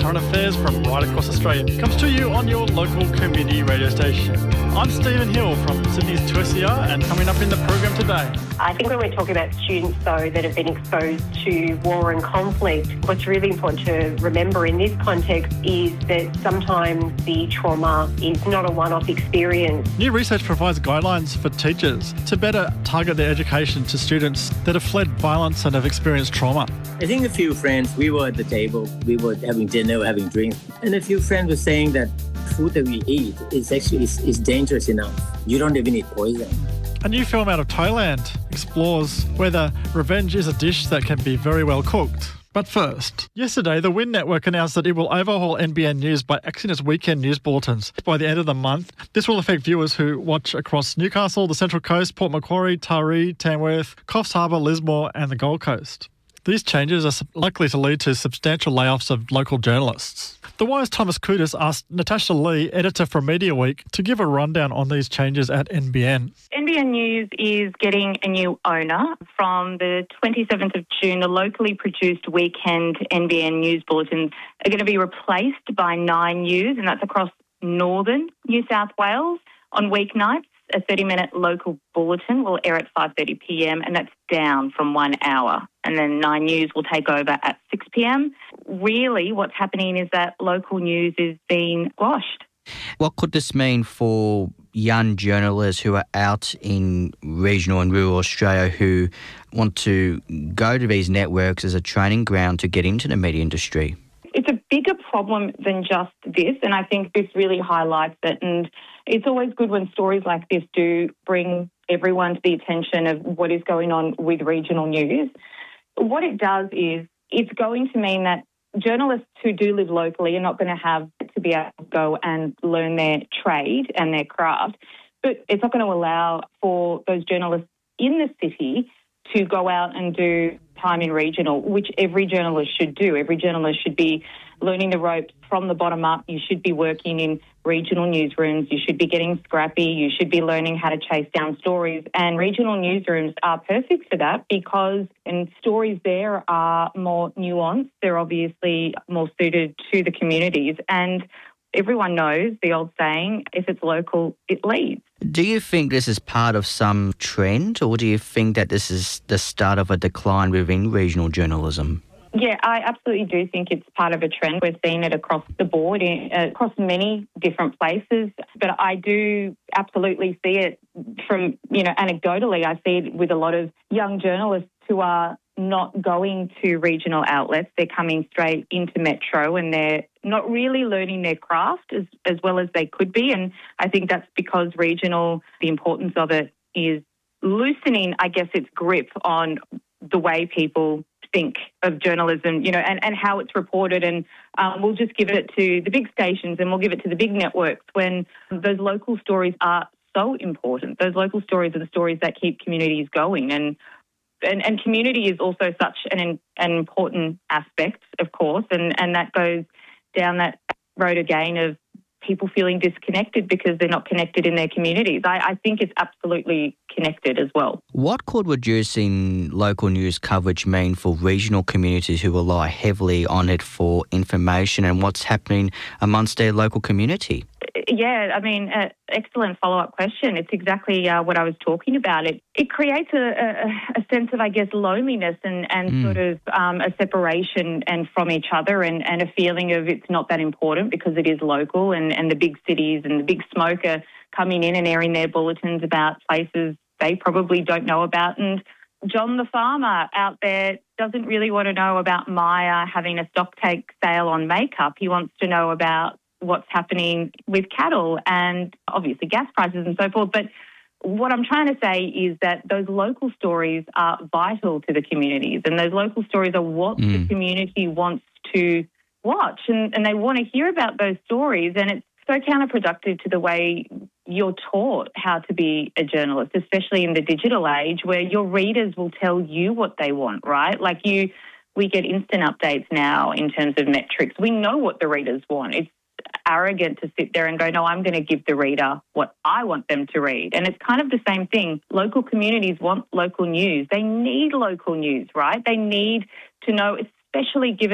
current affairs from right across Australia comes to you on your local community radio station. I'm Stephen Hill from Sydney's 2SER, and coming up in the program today. I think when we're talking about students, though, that have been exposed to war and conflict, what's really important to remember in this context is that sometimes the trauma is not a one-off experience. New research provides guidelines for teachers to better target their education to students that have fled violence and have experienced trauma. I think a few friends, we were at the table, we were having dinner, having drinks, and a few friends were saying that food that we eat is actually is dangerous enough. You don't even need poison. A new film out of Thailand explores whether revenge is a dish that can be very well cooked. But first, yesterday the WIN network announced that it will overhaul NBN News by axing its weekend news bulletins by the end of the month. This will affect viewers who watch across Newcastle, the Central Coast, Port Macquarie, Taree, Tamworth, Coffs Harbour, Lismore and the Gold Coast. These changes are likely to lead to substantial layoffs of local journalists. The Wire's Thomas Kudus asked Natasha Lee, editor for Media Week, to give a rundown on these changes at NBN. NBN News is getting a new owner. From the 27th of June, the locally produced weekend NBN News bulletins are going to be replaced by 9 News, and that's across northern New South Wales. On weeknights, a 30-minute local bulletin will air at 5:30pm, and that's down from 1 hour. And then 9 News will take over at 6pm. Really, what's happening is that local news is being squashed. What could this mean for young journalists who are out in regional and rural Australia who want to go to these networks as a training ground to get into the media industry? It's a bigger problem than just this, and I think this really highlights it. And it's always good when stories like this do bring everyone to the attention of what is going on with regional news. What it does is it's going to mean that journalists who do live locally are not going to have to be able to go and learn their trade and their craft, but it's not going to allow for those journalists in the city to go out and do time in regional, which every journalist should do. Every journalist should be learning the ropes from the bottom up. You should be working in regional newsrooms. You should be getting scrappy. You should be learning how to chase down stories. And regional newsrooms are perfect for that because stories there are more nuanced. They're obviously more suited to the communities. And everyone knows the old saying, if it's local, it leads. Do you think this is part of some trend, or do you think that this is the start of a decline within regional journalism? Yeah, I absolutely do think it's part of a trend. We're seeing it across the board, across many different places. But I do absolutely see it from, anecdotally, I see it with a lot of young journalists who are not going to regional outlets. They're coming straight into metro and they're not really learning their craft as well as they could be. And I think that's because regional, the importance of it is loosening, I guess, its grip on the way people think of journalism, and how it's reported. And we'll just give it to the big stations and we'll give it to the big networks when those local stories are so important. Those local stories are the stories that keep communities going. And community is also such an important aspect, of course, and that goes down that road again of people feeling disconnected because they're not connected in their communities. I think it's absolutely connected as well. What could reducing local news coverage mean for regional communities who rely heavily on it for information and what's happening amongst their local community? Yeah, excellent follow-up question. It's exactly what I was talking about. It creates a sense of, I guess, loneliness and sort of a separation and from each other and a feeling of it's not that important because it is local and the big cities and the big smoke are coming in and airing their bulletins about places they probably don't know about. And John the farmer out there doesn't really want to know about Maya having a stock take sale on makeup. He wants to know about what's happening with cattle and obviously gas prices and so forth. But what I'm trying to say is that those local stories are vital to the communities and those local stories are what the community wants to watch and they want to hear about those stories. And it's so counterproductive to the way you're taught how to be a journalist, especially in the digital age where your readers will tell you what they want, right? Like we get instant updates now in terms of metrics. We know what the readers want. It's arrogant to sit there and go, no, I'm going to give the reader what I want them to read. And it's kind of the same thing. Local communities want local news. They need local news, right? They need to know, especially given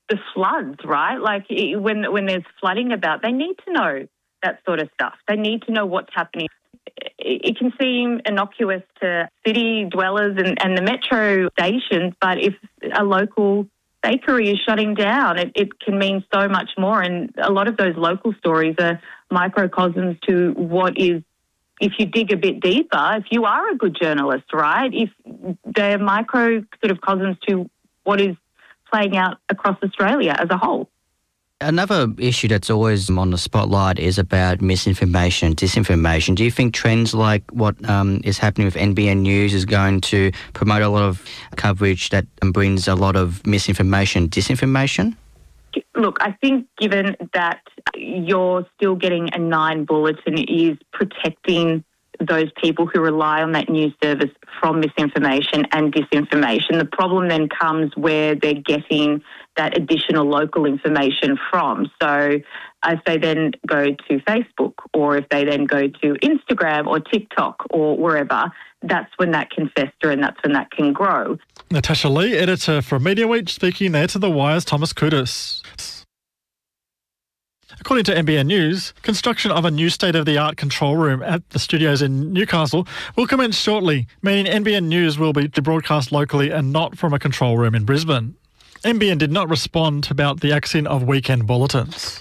the floods, right? Like when there's flooding about, they need to know that sort of stuff. They need to know what's happening. It can seem innocuous to city dwellers and the metro stations, but if a local bakery is shutting down, it can mean so much more. And a lot of those local stories are microcosms to what is, if you dig a bit deeper, if you are a good journalist, right, if they're micro sort of cosms to what is playing out across Australia as a whole. Another issue that's always on the spotlight is about misinformation, disinformation. Do you think trends like what is happening with NBN News is going to promote a lot of coverage that brings a lot of misinformation, disinformation? Look, I think given that you're still getting a 9 bulletin is protecting those people who rely on that news service from misinformation and disinformation. The problem then comes where they're getting that additional local information from. So if they then go to Facebook or if they then go to Instagram or TikTok or wherever, that's when that can fester and that's when that can grow. Natasha Lee, editor for Media Week, speaking there to The Wire's Thomas Kudus. According to NBN News, construction of a new state-of-the-art control room at the studios in Newcastle will commence shortly, meaning NBN News will be broadcast locally and not from a control room in Brisbane. NBN did not respond about the axing of weekend bulletins.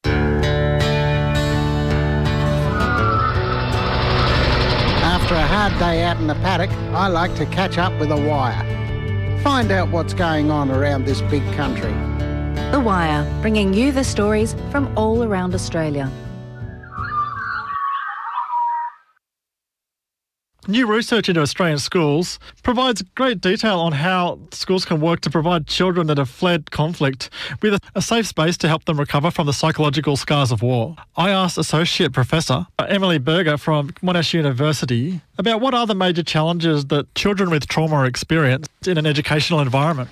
After a hard day out in the paddock, I like to catch up with The Wire. Find out what's going on around this big country. The Wire, bringing you the stories from all around Australia. New research into Australian schools provides great detail on how schools can work to provide children that have fled conflict with a safe space to help them recover from the psychological scars of war. I asked Associate Professor Emily Berger from Monash University about what are the major challenges that children with trauma experience in an educational environment.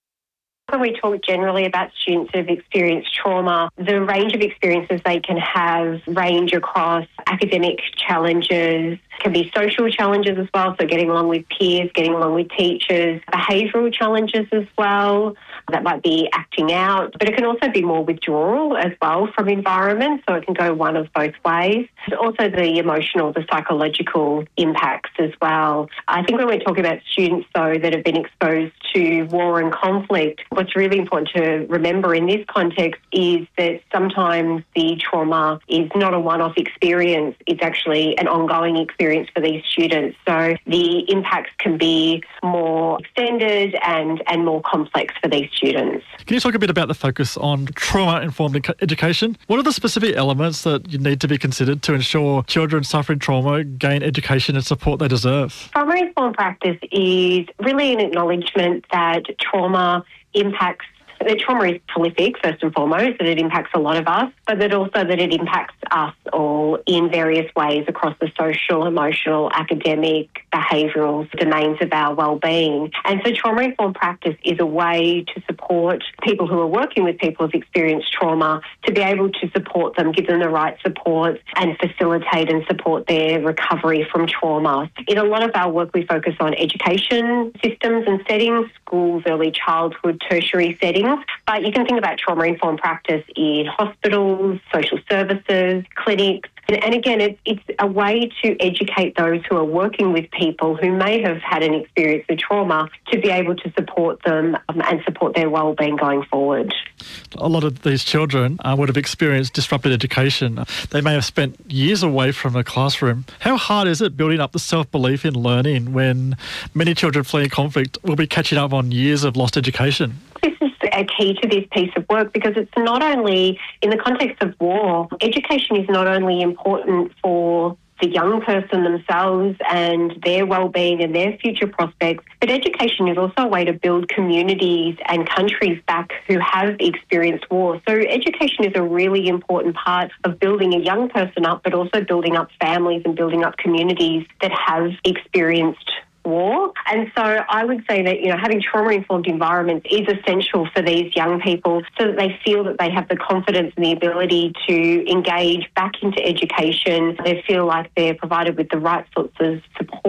When we talk generally about students who have experienced trauma, the range of experiences they can have range across academic challenges, can be social challenges as well, so getting along with peers, getting along with teachers, behavioural challenges as well, that might be acting out, but it can also be more withdrawal as well from environment, so it can go one of both ways. Also the emotional, the psychological impacts as well. I think when we're talking about students, though, that have been exposed to war and conflict, what's really important to remember in this context is that sometimes the trauma is not a one-off experience, it's actually an ongoing experience for these students. So the impacts can be more extended and more complex for these students. Can you talk a bit about the focus on trauma-informed education? What are the specific elements that you need to be considered to ensure children suffering trauma gain education and support they deserve? Trauma-informed practice is really an acknowledgement that trauma impacts. The trauma is prolific, first and foremost, that it impacts a lot of us, but that also that it impacts us all in various ways across the social, emotional, academic, behavioural domains of our well-being. And so trauma-informed practice is a way to support people who are working with people who've experienced trauma to be able to support them, give them the right support and facilitate and support their recovery from trauma. In a lot of our work, we focus on education systems and settings, schools, early childhood, tertiary settings. But you can think about trauma-informed practice in hospitals, social services, clinics. And again, it's a way to educate those who are working with people who may have had an experience of trauma to be able to support them and support their well-being going forward. A lot of these children would have experienced disrupted education. They may have spent years away from a classroom. How hard is it building up the self-belief in learning when many children fleeing conflict will be catching up on years of lost education? This is a key to this piece of work because it's not only, in the context of war, education is not only important for the young person themselves and their well-being and their future prospects, but education is also a way to build communities and countries back who have experienced war. So education is a really important part of building a young person up, but also building up families and building up communities that have experienced war. And so I would say that, having trauma-informed environments is essential for these young people so that they feel that they have the confidence and the ability to engage back into education. They feel like they're provided with the right sorts of support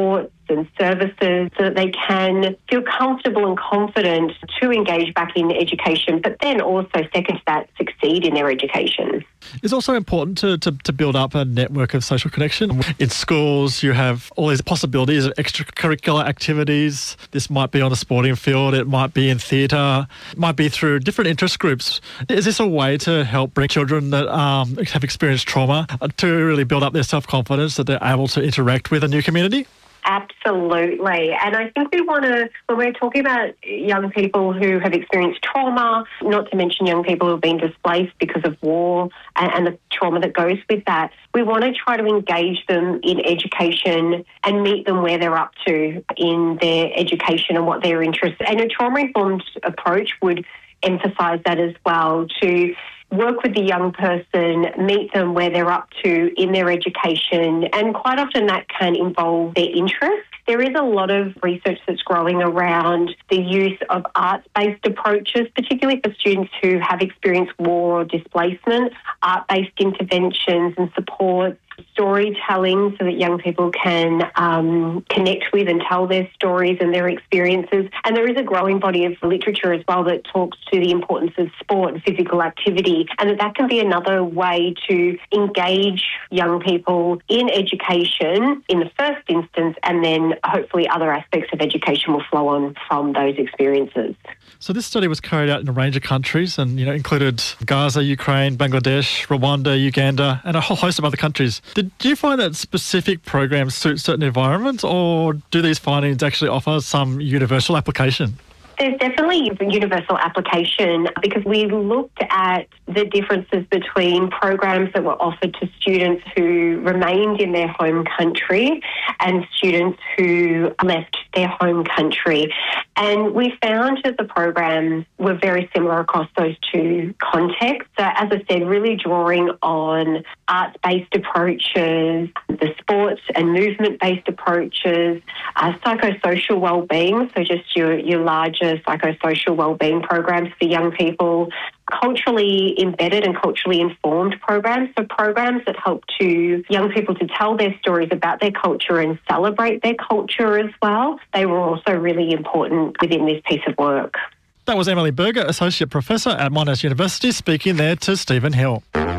and services so that they can feel comfortable and confident to engage back in education, but then also, second to that, succeed in their education. It's also important to build up a network of social connection. In schools, you have all these possibilities of extracurricular activities. This might be on a sporting field, it might be in theatre, it might be through different interest groups. Is this a way to help bring children that have experienced trauma to really build up their self-confidence that they're able to interact with a new community? Absolutely. And I think we want to, when we're talking about young people who have experienced trauma, not to mention young people who have been displaced because of war and the trauma that goes with that, we want to try to engage them in education and meet them where they're up to in their education and what their interests. And a trauma-informed approach would emphasise that as well, to work with the young person, meet them where they're up to in their education, and quite often that can involve their interests. There is a lot of research that's growing around the use of arts-based approaches, particularly for students who have experienced war or displacement, art-based interventions and support, storytelling so that young people can connect with and tell their stories and their experiences. And there is a growing body of literature as well that talks to the importance of sport and physical activity, and that can be another way to engage young people in education in the first instance, and then hopefully other aspects of education will flow on from those experiences. So this study was carried out in a range of countries and included Gaza, Ukraine, Bangladesh, Rwanda, Uganda, and a whole host of other countries. Do you find that specific programs suit certain environments, or do these findings actually offer some universal application? There's definitely universal application because we looked at the differences between programs that were offered to students who remained in their home country and students who left their home country. And we found that the programs were very similar across those two contexts. So as I said, really drawing on arts-based approaches, the sports and movement-based approaches, psychosocial wellbeing, so just your larger psychosocial wellbeing programs for young people, culturally embedded and culturally informed programs, so programs that help to young people to tell their stories about their culture and celebrate their culture as well. They were also really important within this piece of work. That was Emily Berger, Associate Professor at Monash University, speaking there to Stephen Hill.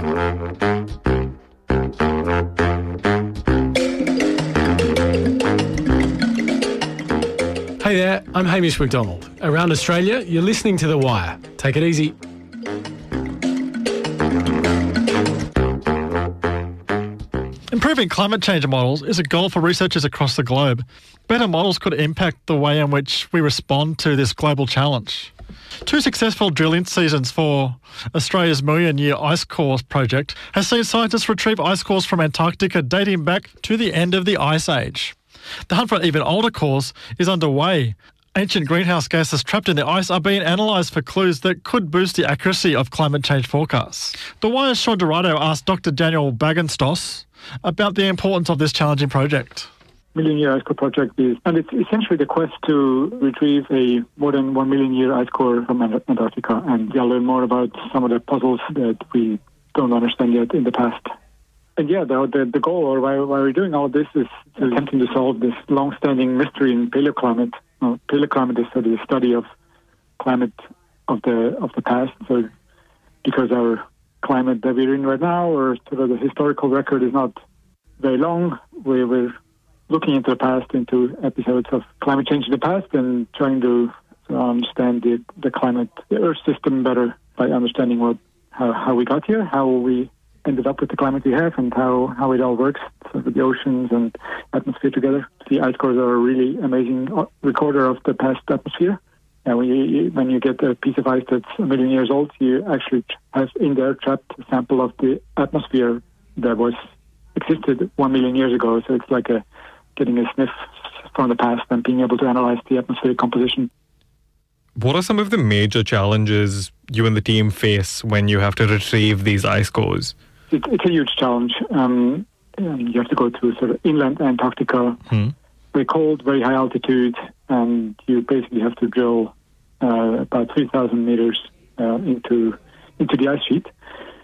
Hey there, I'm Hamish McDonald. Around Australia, you're listening to The Wire. Take it easy. Improving climate change models is a goal for researchers across the globe. Better models could impact the way in which we respond to this global challenge. 2 successful drilling seasons for Australia's Million-Year Ice Cores project has seen scientists retrieve ice cores from Antarctica dating back to the end of the Ice Age. The hunt for even older cores is underway. Ancient greenhouse gases trapped in the ice are being analysed for clues that could boost the accuracy of climate change forecasts. The Wire's Sean Dorado asked Dr. Daniel Bagenstos about the importance of this challenging project. Million-Year Ice Core project is, and it's essentially the quest to retrieve a more than 1 million-year ice core from Antarctica, and we'll learn more about some of the puzzles that we don't understand yet in the past. And yeah, the goal, or why we're doing all this, is attempting to solve this long-standing mystery in paleoclimate. Paleoclimate is the study of climate of the past. So, because our climate that we're in right now, or sort of the historical record, is not very long, we're looking into the past, into episodes of climate change in the past, and trying to understand the climate, the Earth system better by understanding how we got here, how we ended up with the climate we have, and how it all works, so with the oceans and atmosphere together. The ice cores are a really amazing recorder of the past atmosphere. And when you get a piece of ice that's 1 million years old, you actually have in there trapped a sample of the atmosphere that existed 1 million years ago. So it's like getting a sniff from the past and being able to analyze the atmospheric composition. What are some of the major challenges you and the team face when you have to retrieve these ice cores? It's a huge challenge. You have to go to sort of inland Antarctica, very cold, very high altitude, and you basically have to drill about 3,000 meters into the ice sheet.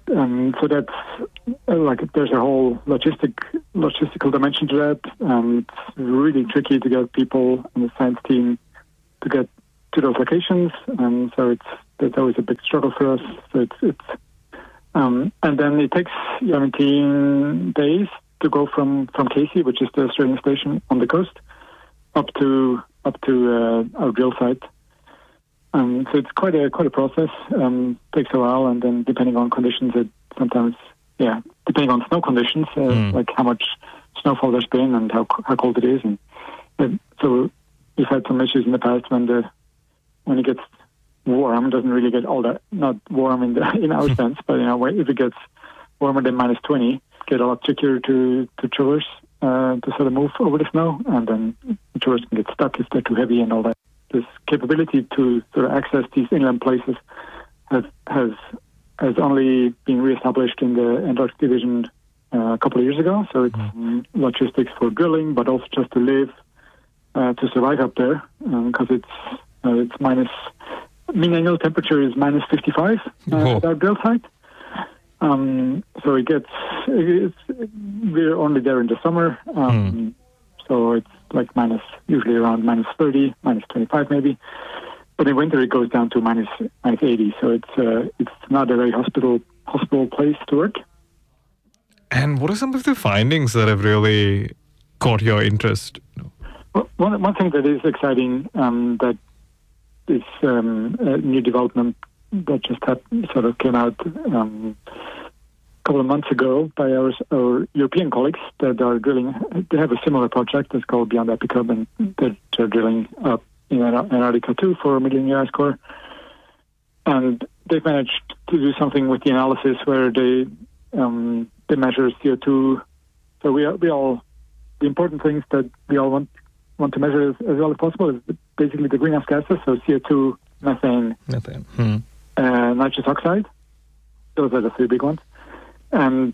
So that's there's a whole logistical dimension to that. It's really tricky to get people in the science team to get to those locations, and so that's always a big struggle for us. So and then it takes 17 days to go from Casey, which is the Australian station on the coast, up to our drill site. So it's quite a process. Takes a while, and then depending on conditions, depending on snow conditions, like how much snowfall there's been and how cold it is, and so we've had some issues in the past when it gets warm. It doesn't really get all that, not warm in our sense, but if it gets warmer than minus 20, get a lot trickier to traverse to sort of move over the snow, and then the tourists can get stuck if they're too heavy and all that. This capability to sort of access these inland places has only been reestablished in the Antarctic Division a couple of years ago. So it's logistics for drilling, but also just to live, to survive up there, because it's minus. Mean annual temperature is minus 55 at our drill site. So we're only there in the summer. So it's like usually around minus 30, minus 25 maybe. But in winter it goes down to minus 80. So it's not a very hospitable place to work. And what are some of the findings that have really caught your interest? Well, one thing that is exciting that is a new development that just came out a couple of months ago by our European colleagues that are drilling. They have a similar project that's called Beyond Epicub, and they're drilling up in Antarctica too for a million-year ice core. And they've managed to do something with the analysis where they measure CO2. So the important things that we all want to measure as well as possible is basically the greenhouse gases, so CO2, methane, nitrous oxide. Those are the three big ones. And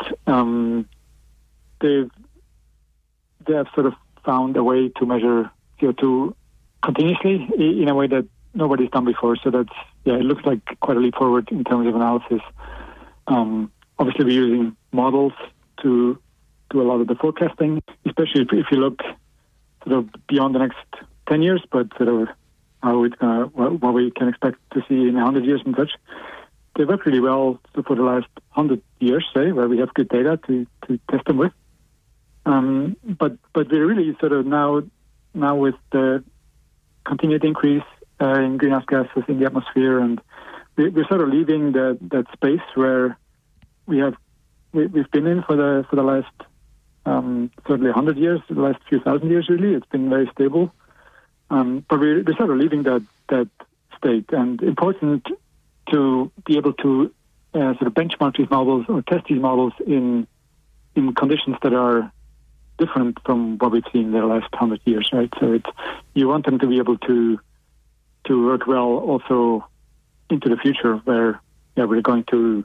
they have sort of found a way to measure CO2 continuously in a way that nobody's done before. So it looks like quite a leap forward in terms of analysis. Obviously, we're using models to do a lot of the forecasting, especially if you look sort of beyond the next 10 years, but sort of what we can expect to see in 100 years and such. They work really well for the last 100 years, say, where we have good data to test them with. But we're really sort of now with the continued increase in greenhouse gases in the atmosphere, and we're sort of leaving that space where we've been in for the last certainly 100 years, the last few thousand years. Really, it's been very stable. But we're sort of leaving that state, and important to be able to sort of benchmark these models or test these models in conditions that are different from what we've seen in the last 100 years, right? So you want them to be able to work well also into the future, where we're going to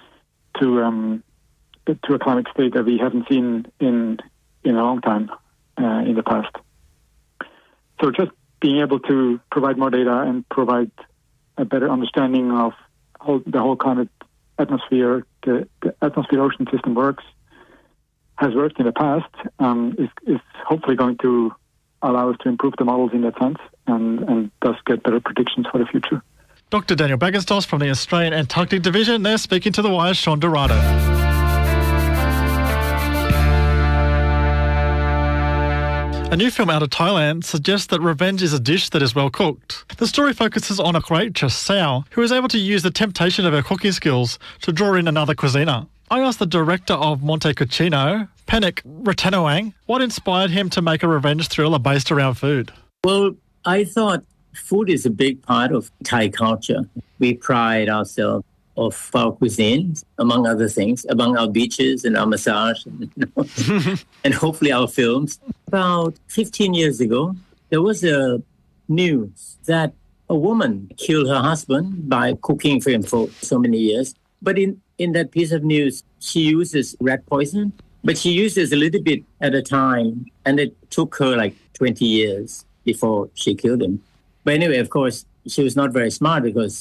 a climate state that we haven't seen in a long time in the past. So just being able to provide more data and provide a better understanding of how the whole climate atmosphere, the atmosphere-ocean system has worked in the past, is hopefully going to allow us to improve the models in that sense and thus get better predictions for the future. Dr. Daniel Bagenstos from the Australian Antarctic Division. They're speaking to The Wire's Sean Dorado. A new film out of Thailand suggests that revenge is a dish that is well cooked. The story focuses on a waitress, Sao, who is able to use the temptation of her cooking skills to draw in another cuisiner. I asked the director of Monte Cucino, Penik Rattanawang, what inspired him to make a revenge thriller based around food. Well, I thought food is a big part of Thai culture. We pride ourselves of our cuisine, among other things, among our beaches and our massage, and hopefully our films. About 15 years ago, there was a news that a woman killed her husband by cooking for him for so many years. But in that piece of news, she uses rat poison, but she uses a little bit at a time, and it took her like 20 years before she killed him. But anyway, of course, she was not very smart because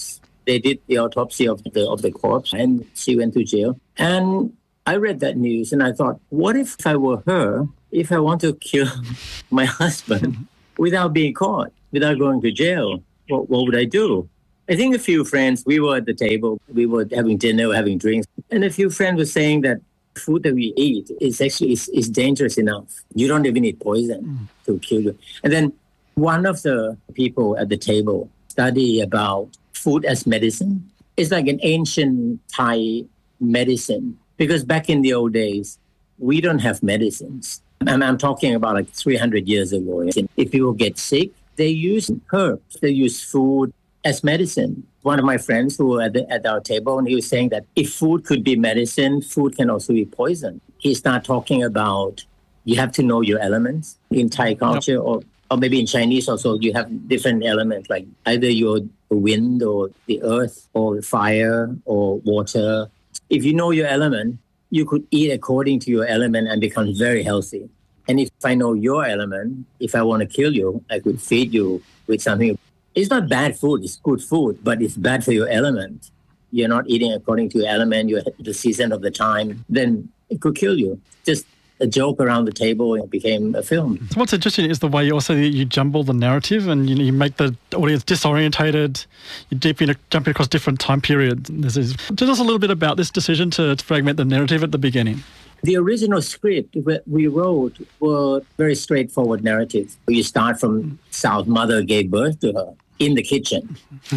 They did the autopsy of the corpse, and she went to jail. And I read that news, and I thought, what if I were her, if I want to kill my husband without being caught, without going to jail? What would I do? I think a few friends, we were at the table, we were having dinner, having drinks, and a few friends were saying that food that we eat is actually is dangerous enough. You don't even need poison to kill you. And then one of the people at the table study about food as medicine. It's like an ancient Thai medicine, because back in the old days, we don't have medicines. I'm talking about like 300 years ago. If people get sick, they use herbs, they use food as medicine. One of my friends who were at our table, and he was saying that if food could be medicine, food can also be poison. He started talking about you have to know your elements in Thai culture, or maybe in Chinese also, you have different elements, like either you're the wind or the earth or fire or water. If you know your element, you could eat according to your element and become very healthy. And if I know your element, if I want to kill you, I could feed you with something. It's not bad food, it's good food, but it's bad for your element. You're not eating according to your element, you're the season of the time, then it could kill you. Just a joke around the table, it became a film. So what's interesting is the way you jumble the narrative, and you make the audience disorientated. You're jumping across different time periods. Tell us a little bit about this decision to fragment the narrative at the beginning. The original script we wrote were very straightforward narratives. You start from South mother gave birth to her in the kitchen.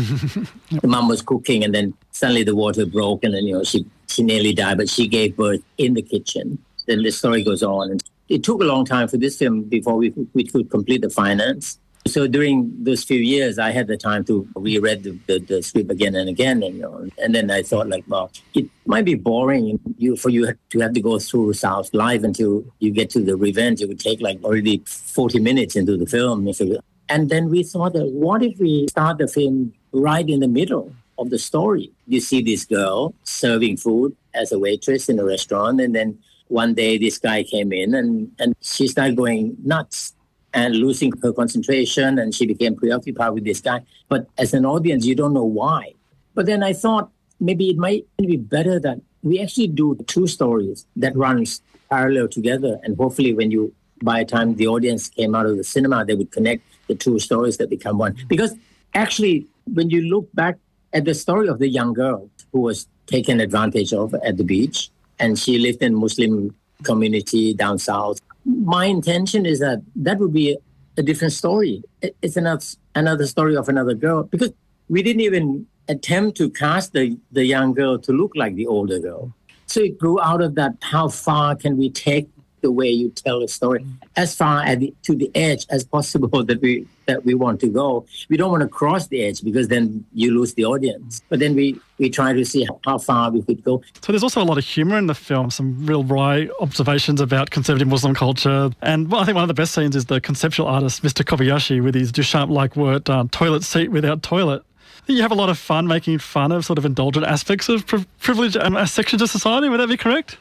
The mom was cooking, and then suddenly the water broke, and then she nearly died, but she gave birth in the kitchen. Then the story goes on. And it took a long time for this film before we could complete the finance. So during those few years, I had the time to reread the script again and again. And then I thought, well, it might be boring for you to have to go through South live until you get to the revenge. It would take already 40 minutes into the film. And then we thought that what if we start the film right in the middle of the story? You see this girl serving food as a waitress in a restaurant, and then one day this guy came in and she started going nuts and losing her concentration, and she became preoccupied with this guy. But as an audience, you don't know why. But then I thought maybe it might be better that we actually do two stories that run parallel together, and hopefully by the time the audience came out of the cinema, they would connect the two stories that become one. Because actually, when you look back at the story of the young girl who was taken advantage of at the beach, and she lived in a Muslim community down south, my intention is that would be a different story. It's another story of another girl, because we didn't even attempt to cast the young girl to look like the older girl. So it grew out of that, how far can we take the way you tell a story, as far to the edge as possible that we want to go. We don't want to cross the edge, because then you lose the audience. But then we try to see how far we could go. So there's also a lot of humour in the film, some real wry observations about conservative Muslim culture. And I think one of the best scenes is the conceptual artist, Mr. Kobayashi, with his Duchamp-like word, toilet seat without toilet. You have a lot of fun making fun of sort of indulgent aspects of privilege and sections of society. Would that be correct?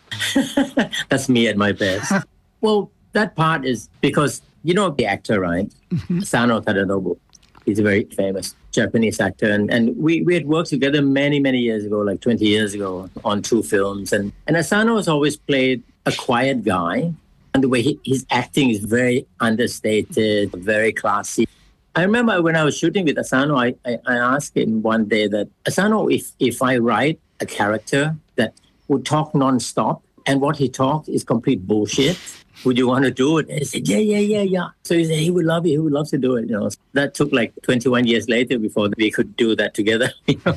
That's me at my best. Well, that part is because, the actor, right? Asano Tadanobu. He's a very famous Japanese actor. And we had worked together many, many years ago, like 20 years ago, on 2 films. And Asano has always played a quiet guy. And the way his acting is very understated, very classy. I remember when I was shooting with Asano, I asked him one day that, Asano, if I write a character that would talk non-stop and what he talks is complete bullshit, would you want to do it? And he said, yeah. So he said he would love it. He would love to do it. That took 21 years later before we could do that together.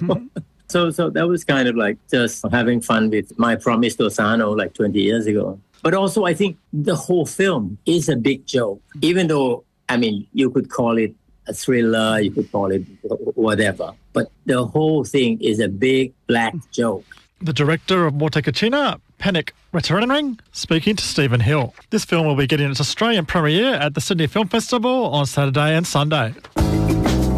So that was kind of just having fun with my promise to Asano 20 years ago. But also I think the whole film is a big joke, even though, you could call it a thriller, you could call it whatever. But the whole thing is a big black joke. The director of Morte Kachina, Penik Rattaranring, speaking to Stephen Hill. This film will be getting its Australian premiere at the Sydney Film Festival on Saturday and Sunday.